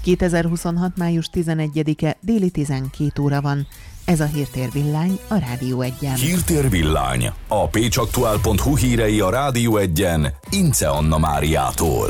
2026. május 11-e déli 12 óra van. Ez a Hírtér Villány a Rádió Egyen. Hírtér Villány, a pécsaktuál.hu hírei a Rádió Egyen, Ince Anna Máriától.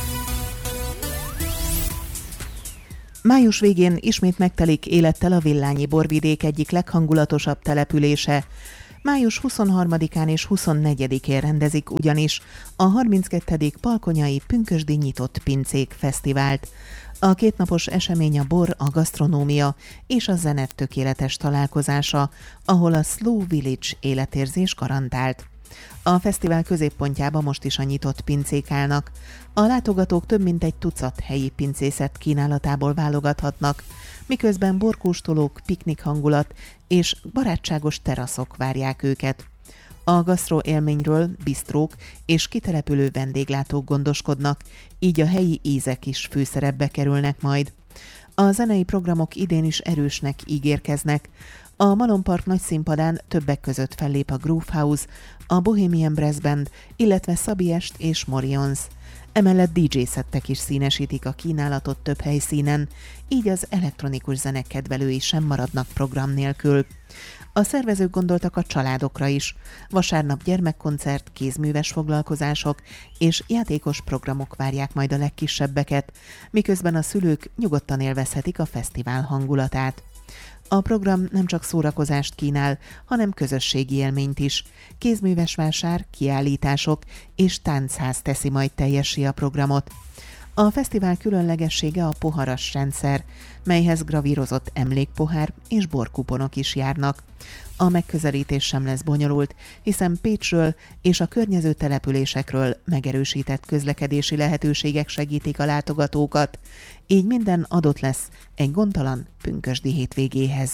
Május végén ismét megtelik élettel a Villányi borvidék egyik leghangulatosabb települése. Május 23-án és 24-én rendezik ugyanis a 32. Palkonyai Pünkösdi Nyitott Pincék Fesztivált. A kétnapos esemény a bor, a gasztronómia és a zene tökéletes találkozása, ahol a Slow Village életérzés garantált. A fesztivál középpontjában most is a nyitott pincék állnak. A látogatók több mint egy tucat helyi pincészet kínálatából válogathatnak, miközben borkóstolók, piknik hangulat és barátságos teraszok várják őket. A gasztró élményről bisztrók és kitelepülő vendéglátók gondoskodnak, így a helyi ízek is főszerepbe kerülnek majd. A zenei programok idén is erősnek ígérkeznek. A Malom Park nagy színpadán többek között fellép a Groove House, a Bohemian Brass Band, illetve Szabi Est és Morions. Emellett DJ-szettek is színesítik a kínálatot több helyszínen, így az elektronikus zenek kedvelői sem maradnak program nélkül. A szervezők gondoltak a családokra is. Vasárnap gyermekkoncert, kézműves foglalkozások és játékos programok várják majd a legkisebbeket, miközben a szülők nyugodtan élvezhetik a fesztivál hangulatát. A program nem csak szórakozást kínál, hanem közösségi élményt is. Kézműves vásár, kiállítások és táncház teszi majd teljessé a programot. A fesztivál különlegessége a poharas rendszer, melyhez gravírozott emlékpohár és borkuponok is járnak. A megközelítés sem lesz bonyolult, hiszen Pécsről és a környező településekről megerősített közlekedési lehetőségek segítik a látogatókat, így minden adott lesz egy gondtalan pünkösdi hétvégéhez.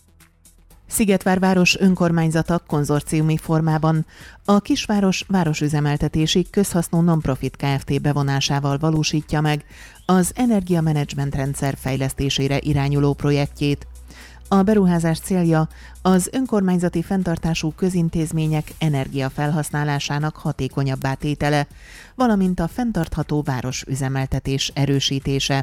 Szigetvár város önkormányzata konzorciumi formában a Kisváros városüzemeltetési közhasznú non-profit Kft. Bevonásával valósítja meg az energiamenedzsment rendszer fejlesztésére irányuló projektjét. A beruházás célja az önkormányzati fenntartású közintézmények energiafelhasználásának hatékonyabbá tétele, valamint a fenntartható városüzemeltetés erősítése.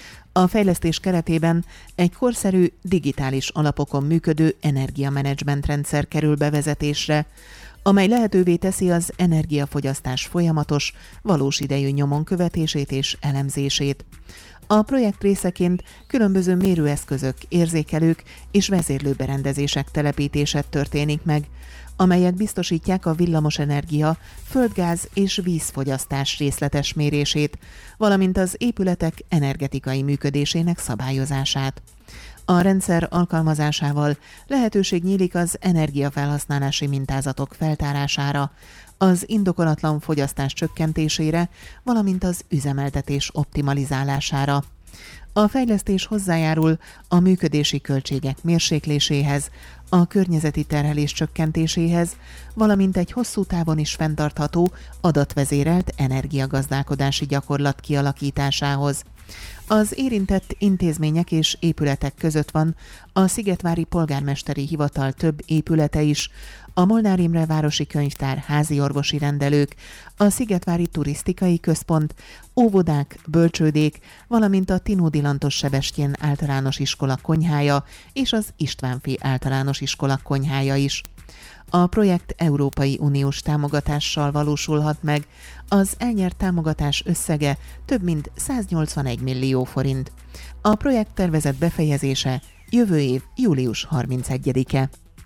A fejlesztés keretében egy korszerű, digitális alapokon működő energiamenedzsment rendszer kerül bevezetésre, amely lehetővé teszi az energiafogyasztás folyamatos, valós idejű nyomon követését és elemzését. A projekt részeként különböző mérőeszközök, érzékelők és vezérlőberendezések telepítése történik meg, amelyek biztosítják a villamosenergia, földgáz és vízfogyasztás részletes mérését, valamint az épületek energetikai működésének szabályozását. A rendszer alkalmazásával lehetőség nyílik az energiafelhasználási mintázatok feltárására, az indokolatlan fogyasztás csökkentésére, valamint az üzemeltetés optimalizálására. A fejlesztés hozzájárul a működési költségek mérsékléséhez, a környezeti terhelés csökkentéséhez, valamint egy hosszú távon is fenntartható, adatvezérelt energiagazdálkodási gyakorlat kialakításához. Az érintett intézmények és épületek között van a Szigetvári Polgármesteri Hivatal több épülete is, a Molnár Imre Városi Könyvtár házi orvosi rendelők, a Szigetvári Turisztikai Központ, óvodák, bölcsődék, valamint a Tinódi Lantos Sebestyén Általános Iskola konyhája és az Istvánffy Általános Iskola konyhája is. A projekt Európai Uniós támogatással valósulhat meg, az elnyert támogatás összege több mint 181 millió forint. A projekt tervezett befejezése jövő év július 31-e.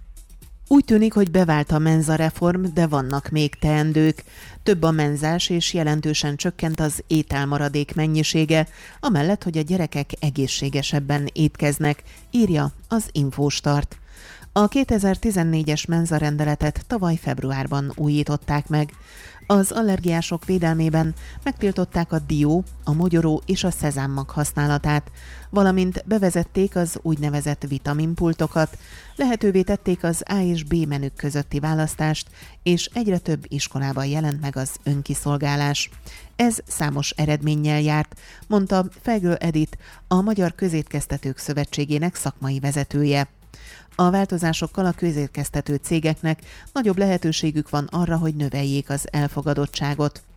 Úgy tűnik, hogy bevált a menzareform, de vannak még teendők. Több a menzás és jelentősen csökkent az ételmaradék mennyisége, amellett, hogy a gyerekek egészségesebben étkeznek, írja az Infostart. A 2014-es menzarendeletet tavaly februárban újították meg. Az allergiások védelmében megtiltották a dió, a mogyoró és a szezámmag használatát, valamint bevezették az úgynevezett vitaminpultokat, lehetővé tették az A és B menük közötti választást, és egyre több iskolában jelent meg az önkiszolgálás. Ez számos eredménnyel járt, mondta Fejgő Edith, a Magyar Közétkeztetők Szövetségének szakmai vezetője. A változásokkal a közétkeztető cégeknek nagyobb lehetőségük van arra, hogy növeljék az elfogadottságot.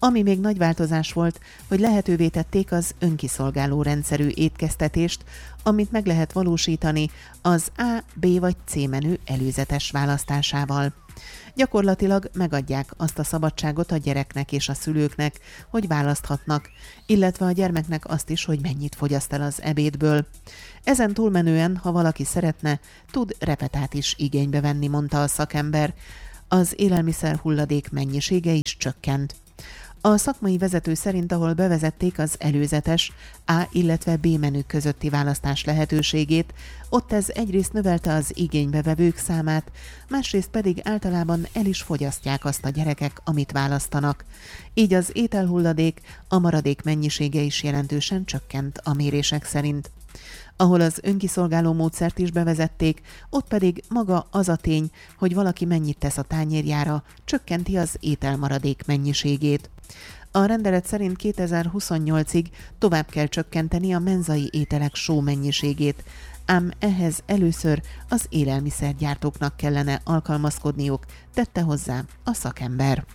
Ami még nagy változás volt, hogy lehetővé tették az önkiszolgáló rendszerű étkeztetést, amit meg lehet valósítani az A, B vagy C menü előzetes választásával. Gyakorlatilag megadják azt a szabadságot a gyereknek és a szülőknek, hogy választhatnak, illetve a gyermeknek azt is, hogy mennyit fogyaszt el az ebédből. Ezen túlmenően, ha valaki szeretne, tud repetát is igénybe venni, mondta a szakember. Az élelmiszer hulladék mennyisége is csökkent. A szakmai vezető szerint, ahol bevezették az előzetes A, illetve B menü közötti választás lehetőségét, ott ez egyrészt növelte az igénybevevők számát, másrészt pedig általában el is fogyasztják azt a gyerekek, amit választanak. Így az ételhulladék, a maradék mennyisége is jelentősen csökkent a mérések szerint. Ahol az önkiszolgáló módszert is bevezették, ott pedig maga az a tény, hogy valaki mennyit tesz a tányérjára, csökkenti az ételmaradék mennyiségét. A rendelet szerint 2028-ig tovább kell csökkenteni a menzai ételek só mennyiségét, ám ehhez először az élelmiszergyártóknak kellene alkalmazkodniuk, tette hozzá a szakember.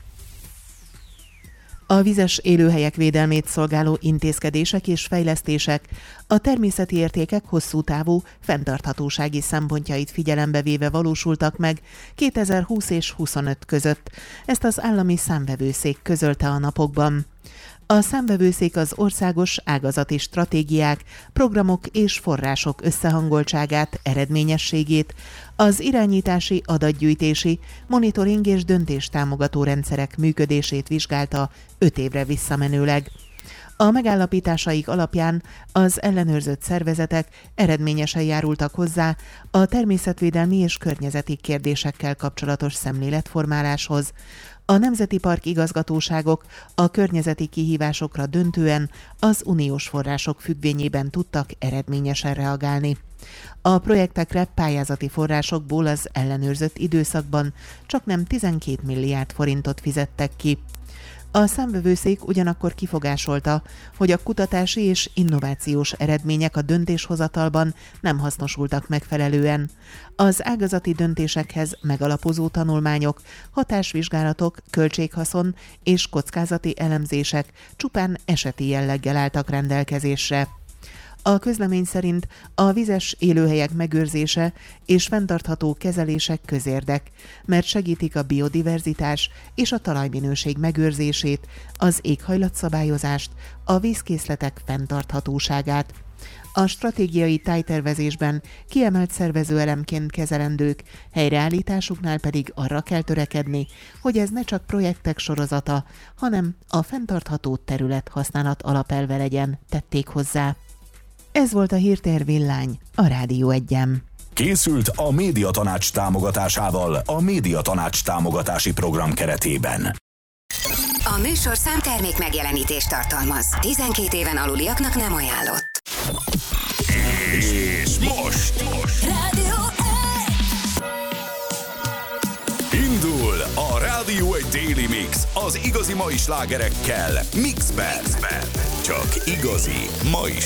A vizes élőhelyek védelmét szolgáló intézkedések és fejlesztések a természeti értékek hosszú távú fenntarthatósági szempontjait figyelembe véve valósultak meg 2020 és 2025 között. Ezt az állami számvevőszék közölte a napokban. A számvevőszék az országos ágazati stratégiák, programok és források összehangoltságát, eredményességét, az irányítási, adatgyűjtési, monitoring és döntéstámogató rendszerek működését vizsgálta 5 évre visszamenőleg. A megállapításaik alapján az ellenőrzött szervezetek eredményesen járultak hozzá a természetvédelmi és környezeti kérdésekkel kapcsolatos szemléletformáláshoz. A Nemzeti Park igazgatóságok a környezeti kihívásokra döntően az uniós források függvényében tudtak eredményesen reagálni. A projektekre pályázati forrásokból az ellenőrzött időszakban csaknem 12 milliárd forintot fizettek ki. A számvevőszék ugyanakkor kifogásolta, hogy a kutatási és innovációs eredmények a döntéshozatalban nem hasznosultak megfelelően. Az ágazati döntésekhez megalapozó tanulmányok, hatásvizsgálatok, költséghaszon és kockázati elemzések csupán eseti jelleggel álltak rendelkezésre. A közlemény szerint a vizes élőhelyek megőrzése és fenntartható kezelések közérdek, mert segítik a biodiverzitás és a talajminőség megőrzését, az éghajlatszabályozást, a vízkészletek fenntarthatóságát. A stratégiai tájtervezésben kiemelt szervezőelemként kezelendők, helyreállításuknál pedig arra kell törekedni, hogy ez ne csak projektek sorozata, hanem a fenntartható területhasználat alapelve legyen, tették hozzá. Ez volt a Hírtér Villány, a Rádió 1-en. Készült a Médiatanács támogatásával a Médiatanács támogatási program keretében. A műsorszám termék megjelenítést tartalmaz. 12 éven aluliaknak nem ajánlott. És most Rádió 1! Indul a Rádió 1 Daily Mix az igazi mai slágerekkel Mixben. Csak igazi mai